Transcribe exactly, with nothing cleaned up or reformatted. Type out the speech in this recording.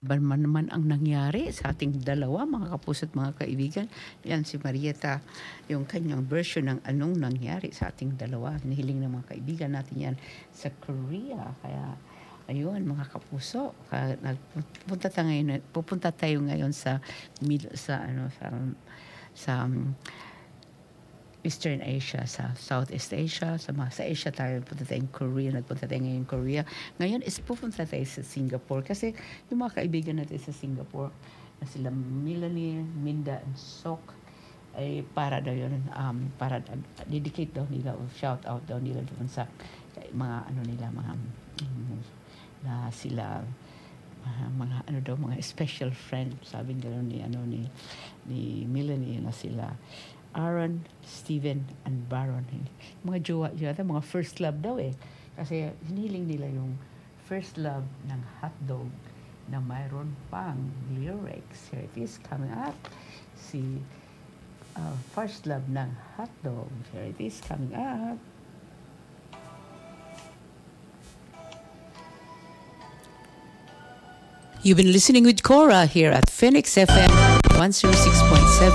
Ba man naman ang nangyari sa ating dalawa, mga kapuso at mga kaibigan. Yan si Marieta, yung kanyang version ng anong nangyari sa ating dalawa. Nihiling ng mga kaibigan natin yan sa Korea. Kaya, ayun mga kapuso, ka, nagpunta tayo ngayon, pupunta tayo ngayon sa mid, sa ano sa sa um, Eastern Asia, sa Southeast Asia, sa, mga, sa Asia tayo, punta tayong Korea, nagpunta tayo ngayon Korea. Ngayon is pupunta tayo sa Singapore kasi yung mga kaibigan natin sa Singapore, na sila Melanie, Minda, and Sok, ay para daw yun, um, para uh, dedicate daw nila, o shout out daw nila doon sa mga ano nila, mga um, na sila, uh, mga ano daw, mga special friend, sabi nila ni, ano, ni, ni Melanie na sila, Aaron, Steven, and Baron. Mga jowa yata, mga first love daw eh. Kasi hiniling nila yung first love ng hotdog na mayroon pang lyrics. Here it is coming up. Si uh, first love ng hotdog. Here it is coming up. You've been listening with Cora here at Phoenix F M one oh six point seven.